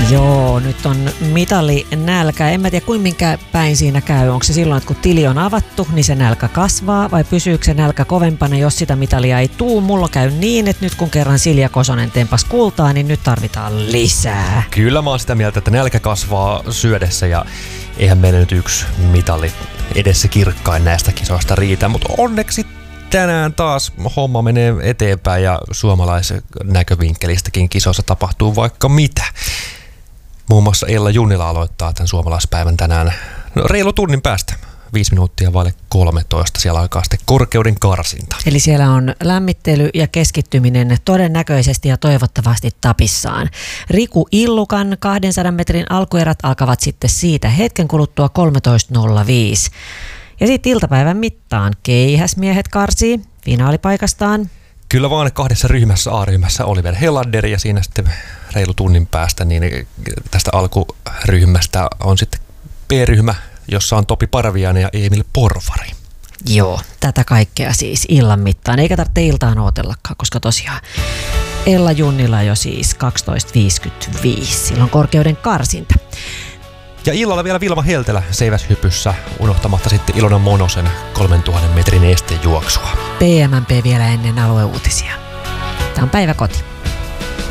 Joo, nyt on mitali nälkä. En mä tiedä, kuinka päin siinä käy. Onko se silloin, että kun tili on avattu, niin se nälkä kasvaa, vai pysyykö se nälkä kovempana, jos sitä mitalia ei tuu? Mulla käy niin, että nyt kun kerran Silja Kosonen tempas kultaa, niin nyt tarvitaan lisää. Kyllä mä oon sitä mieltä, että nälkä kasvaa syödessä ja eihän meillä nyt yksi mitali edessä kirkkain näistä kisoista riitä, mutta onneksi tänään taas homma menee eteenpäin ja suomalaisen näkövinkkelistäkin kisoissa tapahtuu vaikka mitä. Muun muassa Ella Junnila aloittaa tämän suomalaispäivän tänään reilu tunnin päästä. 5 minuuttia vaille 13. Siellä alkaa sitten korkeuden karsinta. Eli siellä on lämmittely ja keskittyminen todennäköisesti ja toivottavasti tapissaan. Riku Illukan 200 metrin alkuerät alkavat sitten siitä hetken kuluttua 13.05. Ja sitten iltapäivän mittaan keihäsmiehet karsii finaalipaikastaan. Kyllä vaan 2 ryhmässä, A-ryhmässä Oliver Helander ja siinä sitten reilu tunnin päästä niin tästä alkuryhmästä on sitten B-ryhmä, jossa on Topi Parviainen ja Emil Porvari. Joo, tätä kaikkea siis illan mittaan. Eikä tarvitse iltaan ootellakaan, koska tosiaan Ella Junnila jo siis 12.55. Silloin korkeuden karsinta. Ja illalla vielä Vilma Heltelä seiväshypyssä, unohtamatta sitten Ilona Monosen 3000 metrin estejuoksua. PMMP vielä ennen alueuutisia. Tämä on Päiväkoti.